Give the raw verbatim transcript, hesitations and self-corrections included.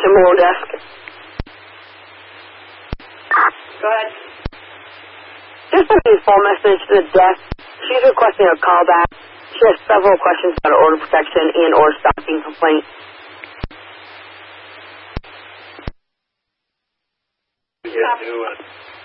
reception below desk. Go ahead. Just a phone message to the desk. She's requesting a call back. She has several questions about order protection and or stocking complaint. Yeah, do it.